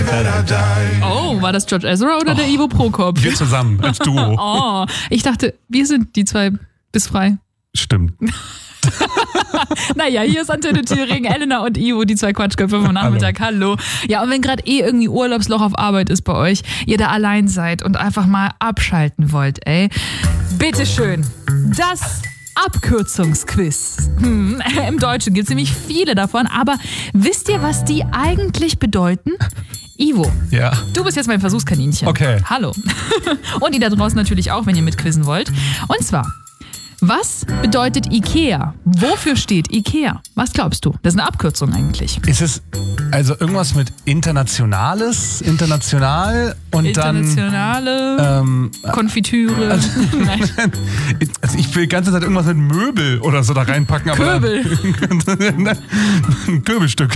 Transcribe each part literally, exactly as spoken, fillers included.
Oh, war das George Ezra oder oh, der Ivo Prokop? Wir zusammen, als Duo. Oh, ich dachte, wir sind die zwei bis frei. Stimmt. Naja, hier ist Antenne Thüringen, Elena und Ivo, die zwei Quatschköpfe vom Nachmittag. Hallo. Hallo. Ja, und wenn gerade eh irgendwie Urlaubsloch auf Arbeit ist bei euch, ihr da allein seid und einfach mal abschalten wollt, ey, bitteschön, das Abkürzungsquiz. Hm, im Deutschen gibt es nämlich viele davon, aber wisst ihr, was die eigentlich bedeuten? Ivo, ja. Du bist jetzt mein Versuchskaninchen. Okay. Hallo. Und ihr da draußen natürlich auch, wenn ihr mitquizzen wollt. Und zwar, was bedeutet Ikea? Wofür steht Ikea? Was glaubst du? Das ist eine Abkürzung eigentlich. Ist es also irgendwas mit Internationales, international und Internationale dann... Ähm, Konfitüre. Also, also ich will die ganze Zeit irgendwas mit Möbel oder so da reinpacken. Köbel. Aber ein Köbelstück.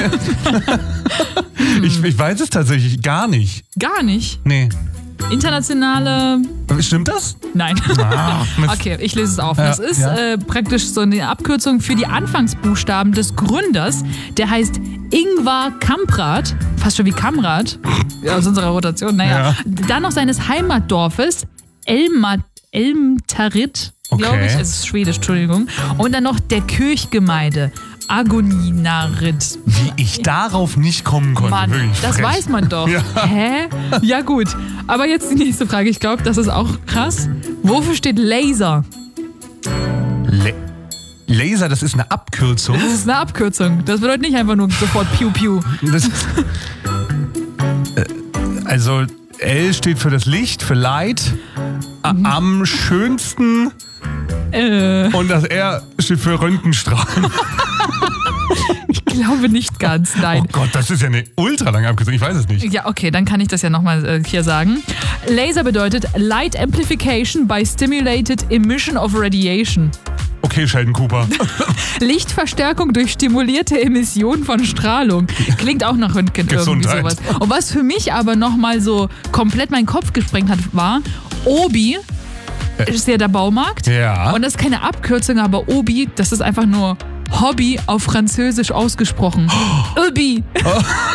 ich, ich weiß es tatsächlich gar nicht. Gar nicht? Nee. Internationale... Stimmt das? Nein. Ah, okay, ich lese es auf. Ja, das ist ja. äh, praktisch so eine Abkürzung für die Anfangsbuchstaben des Gründers. Der heißt Ingvar Kamprad. Fast schon wie Kamrad. Aus unserer Rotation. Naja. Ja. Dann noch seines Heimatdorfes Elma, Elmtarit, glaube okay. ich. Es ist schwedisch, Entschuldigung. Und dann noch der Kirchgemeinde. Agoninarit. Wie ich darauf nicht kommen konnte. Mann, wirklich das frech. weiß man doch. Ja. Hä? Ja gut. Aber jetzt die nächste Frage. Ich glaube, das ist auch krass. Wofür steht Laser? Le- Laser, das ist eine Abkürzung? Das ist eine Abkürzung. Das bedeutet nicht einfach nur sofort Piu Piu. Das ist, äh, also L steht für das Licht, für Light. Mhm. Am schönsten. Äh. Und das R steht für Röntgenstrahlen. Ich glaube nicht ganz, nein. Oh Gott, das ist ja eine ultra lange Abkürzung, ich weiß es nicht. Ja, okay, dann kann ich das ja nochmal äh, hier sagen. Laser bedeutet Light Amplification by Stimulated Emission of Radiation. Okay, Sheldon Cooper. Lichtverstärkung durch stimulierte Emission von Strahlung. Klingt auch nach Röntgen irgendwie sowas. Und was für mich aber nochmal so komplett meinen Kopf gesprengt hat, war Obi. Ist ja der Baumarkt. Ja. Und das ist keine Abkürzung, aber Obi, das ist einfach nur Hobby auf Französisch ausgesprochen. Obi.